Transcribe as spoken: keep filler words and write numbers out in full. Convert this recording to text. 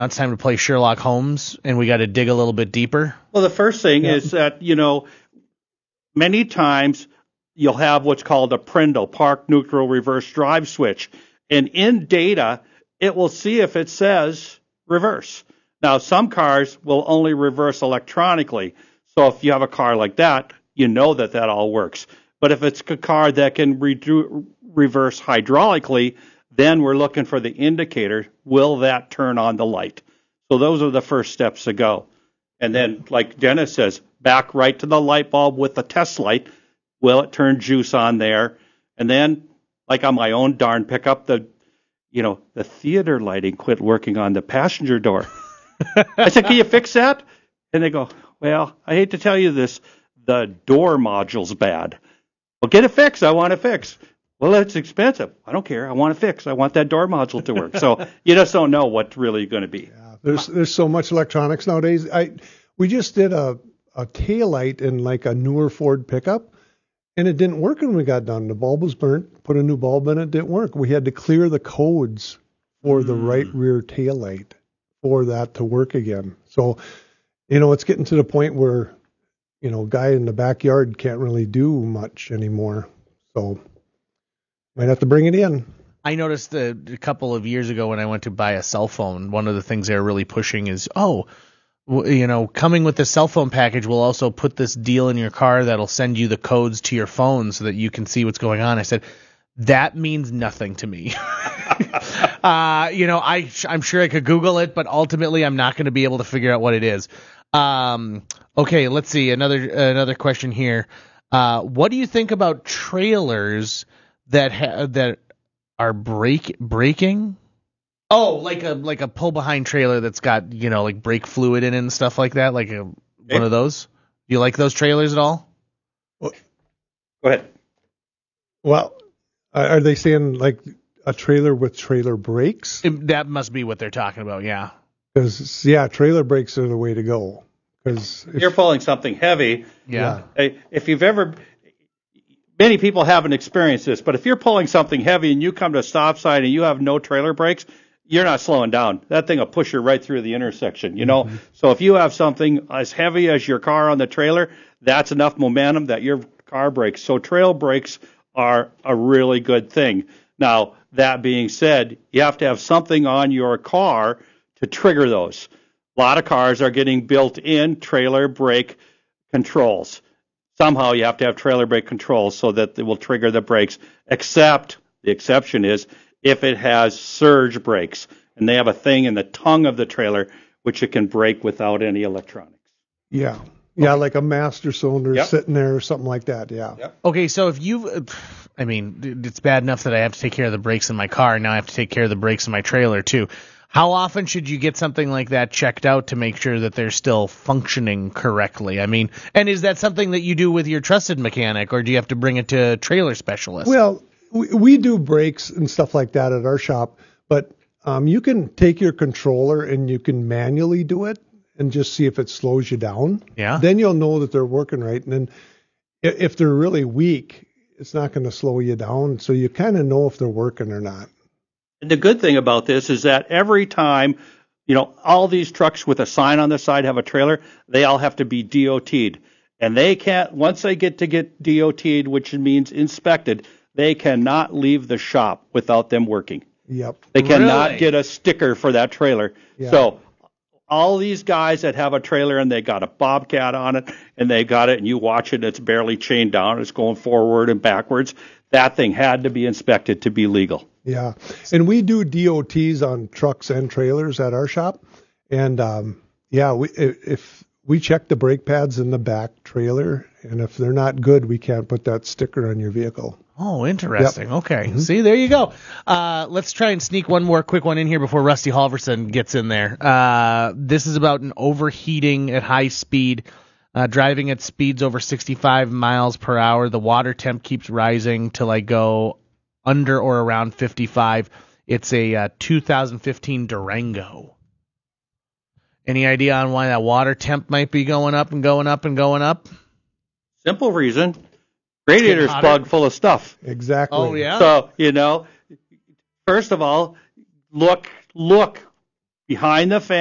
Now it's time to play Sherlock Holmes, and we got to dig a little bit deeper. Well, the first thing yeah. is that, you know, many times you'll have what's called a Prindle, park neutral reverse drive switch. And in data, it will see if it says reverse. Now, some cars will only reverse electronically. So if you have a car like that, you know that that all works. But if it's a car that can re- reverse hydraulically, then we're looking for the indicator. Will that turn on the light? So those are the first steps to go. And then, like Dennis says, back right to the light bulb with the test light. Will it turn juice on there? And then, like on my own darn pickup, the, you know, the theater lighting quit working on the passenger door. I said, can you fix that? And they go, well, I hate to tell you this, the door module's bad. Well, get it fixed. I want it fixed. Well, it's expensive. I don't care. I want it fixed. I want that door module to work. So you just don't know what's really going to be. Yeah, there's there's so much electronics nowadays. I we just did a a taillight in like a newer Ford pickup, and it didn't work when we got done. The bulb was burnt. Put a new bulb in it. Didn't work. We had to clear the codes for the mm. right rear taillight for that to work again. So, you know, it's getting to the point where, you know, a guy in the backyard can't really do much anymore. So might have to bring it in. I noticed a, a couple of years ago when I went to buy a cell phone, one of the things they were really pushing is, oh, w- you know, coming with the cell phone package, we'll also put this deal in your car that'll send you the codes to your phone so that you can see what's going on. I said, that means nothing to me. uh, you know, I, I'm sure I could Google it, but ultimately I'm not going to be able to figure out what it is. Um, okay, let's see. Another another question here. Uh, what do you think about trailers that ha- that are break braking? Oh, like a like a pull behind trailer that's got, you know, like brake fluid in it and stuff like that, like a, hey. one of those. Do you like those trailers at all? Well, go ahead. Well, are they saying like a trailer with trailer brakes? It, that must be what they're talking about. Yeah. Because, yeah, trailer brakes are the way to go. Because you're pulling something heavy. Yeah. If you've ever, many people haven't experienced this, but if you're pulling something heavy and you come to a stop sign and you have no trailer brakes, you're not slowing down. That thing will push you right through the intersection, you know? Mm-hmm. So if you have something as heavy as your car on the trailer, that's enough momentum that your car brakes. So trail brakes are a really good thing. Now, that being said, you have to have something on your car to trigger those. A lot of cars are getting built-in trailer brake controls. Somehow you have to have trailer brake controls so that it will trigger the brakes, except the exception is if it has surge brakes, and they have a thing in the tongue of the trailer which it can brake without any electronics. Yeah. Yeah, okay. Like a master cylinder yep. sitting there or something like that, yeah. Yep. Okay, so if you, I mean, it's bad enough that I have to take care of the brakes in my car, now I have to take care of the brakes in my trailer too. How often should you get something like that checked out to make sure that they're still functioning correctly? I mean, and is that something that you do with your trusted mechanic, or do you have to bring it to a trailer specialist? Well, we, we do brakes and stuff like that at our shop, but um, you can take your controller and you can manually do it and just see if it slows you down. Yeah. Then you'll know that they're working right. And then if they're really weak, it's not going to slow you down. So you kind of know if they're working or not. And the good thing about this is that every time, you know, all these trucks with a sign on the side have a trailer, they all have to be D O T'd. And they can't, once they get to get D O T'd, which means inspected, they cannot leave the shop without them working. Yep. They cannot Really? get a sticker for that trailer. Yeah. So all these guys that have a trailer and they got a Bobcat on it and they got it and you watch it, it's barely chained down, it's going forward and backwards. That thing had to be inspected to be legal. Yeah, and we do D O Ts on trucks and trailers at our shop, and um, yeah, we if we check the brake pads in the back trailer, and if they're not good, we can't put that sticker on your vehicle. Oh, interesting. Yep. Okay, Mm-hmm. See, there you go. Uh, let's try and sneak one more quick one in here before Rusty Halverson gets in there. Uh, this is about an overheating at high speed. Uh, driving at speeds over sixty-five miles per hour, the water temp keeps rising till I go under or around fifty-five. It's a uh, two thousand fifteen Durango. Any idea on why that water temp might be going up and going up and going up? Simple reason. Radiator's plugged full of stuff. Exactly. Oh, yeah? So, you know, first of all, look, look behind the fence.